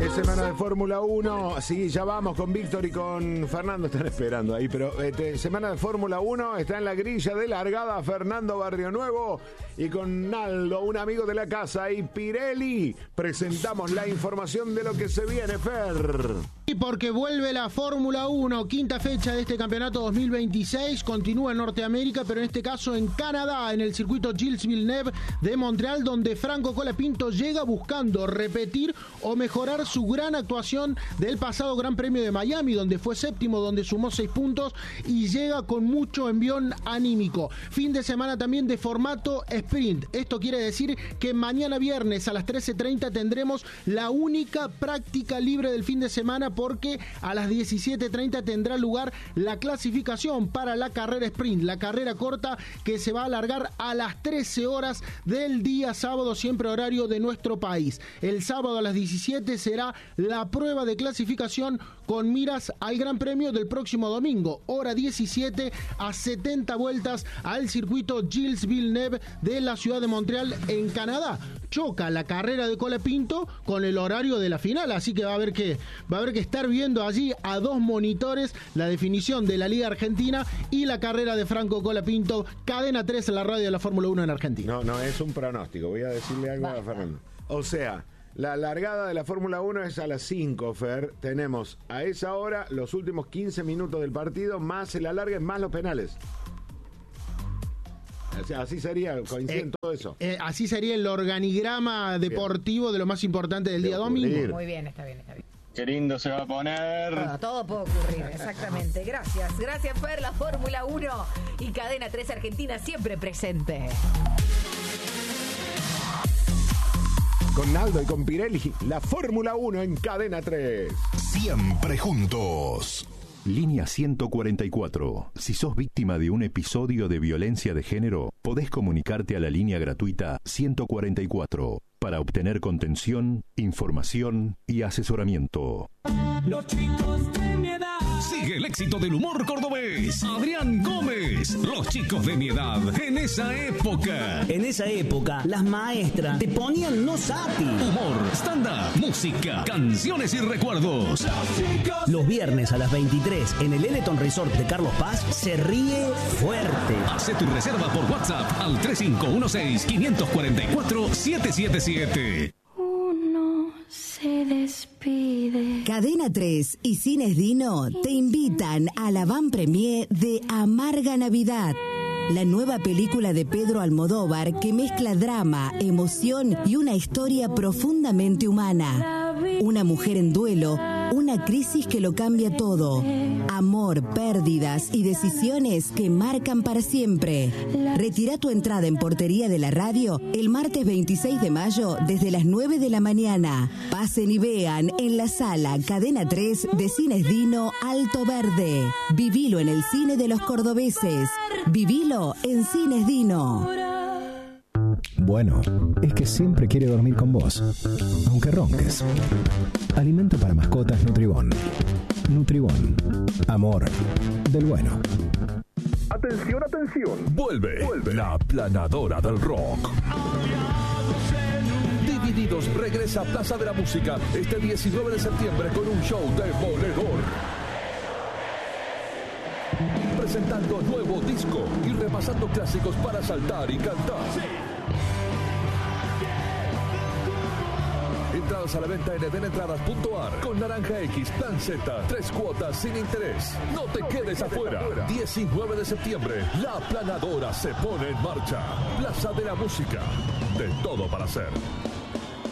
Es semana de Fórmula 1. Sí, ya vamos con Víctor y con Fernando. Están esperando ahí, pero semana de Fórmula 1. Está en la grilla de largada Fernando Barrionuevo y con Naldo, un amigo de la casa, y Pirelli. Presentamos la información de lo que se viene, Fer. Y porque vuelve la Fórmula 1, quinta fecha de este campeonato 2026, continúa en Norteamérica, pero en este caso en Canadá, en el circuito Gilles Villeneuve de Montreal, donde Franco Colapinto llega buscando repetir o mejorar su gran actuación del pasado Gran Premio de Miami, donde fue séptimo, donde sumó 6 puntos y llega con mucho envión anímico. Fin de semana también de formato sprint. Esto quiere decir que mañana viernes a las 13:30 tendremos la única práctica libre del fin de semana, porque a las 17:30 tendrá lugar la clasificación para la carrera sprint, la carrera corta que se va a alargar a las 13 horas del día sábado, siempre horario de nuestro país. El sábado a las 17 será la prueba de clasificación con miras al Gran Premio del próximo domingo, hora 17, a 70 vueltas al circuito Gilles Villeneuve de la ciudad de Montreal en Canadá. Choca la carrera de Colapinto con el horario de la final, así que va a haber que estar viendo allí a dos monitores la definición de la Liga Argentina y la carrera de Franco Colapinto. Cadena 3 en la radio de la Fórmula 1 en Argentina. No, es un pronóstico. Voy a decirle algo a Fernando. O sea, la largada de la Fórmula 1 es a las 5, Fer. Tenemos a esa hora los últimos 15 minutos del partido, más el alargue, más los penales. O sea, así sería, coincide todo eso. Así sería el organigrama deportivo de lo más importante del día domingo. Muy bien, está bien. Qué lindo se va a poner. Todo puede ocurrir, exactamente. Gracias, Fer, la Fórmula 1 y Cadena 3 Argentina siempre presente. Con Naldo y con Pirelli, la Fórmula 1 en Cadena 3. Siempre juntos. Línea 144. Si sos víctima de un episodio de violencia de género, podés comunicarte a la línea gratuita 144 para obtener contención, información y asesoramiento. Los chicos de mi edad. Sigue el éxito del humor cordobés. Adrián Gómez. Los chicos de mi edad. En esa época. En esa época, las maestras te ponían no sapi. Humor, stand-up, música, canciones y recuerdos. Los viernes a las 23 en el Eleton Resort de Carlos Paz se ríe fuerte. Hace tu reserva por WhatsApp al 3516-544-777. Uno se despide. Cadena 3 y Cines Dino te invitan a la van premier de Amarga Navidad, la nueva película de Pedro Almodóvar que mezcla drama, emoción y una historia profundamente humana. Una mujer en duelo, una crisis que lo cambia todo. Amor, pérdidas y decisiones que marcan para siempre. Retira tu entrada en Portería de la Radio el martes 26 de mayo desde las 9 de la mañana. Pasen y vean en la sala Cadena 3 de Cines Dino Alto Verde. Vivilo en el cine de los cordobeses. Vivilo en Cines Dino. Bueno, es que siempre quiere dormir con vos, aunque ronques. Alimento para mascotas Nutribón. Nutribón. Amor del bueno. Atención. Vuelve la aplanadora del rock. Divididos regresa a Plaza de la Música este 19 de septiembre con un show demoledor. Presentando nuevo disco y repasando clásicos para saltar y cantar. Entradas a la venta en edenetradas.ar con Naranja X, Plan Z, 3 cuotas sin interés. No te quedes afuera. 19 de septiembre, la aplanadora se pone en marcha. Plaza de la Música. De todo para hacer.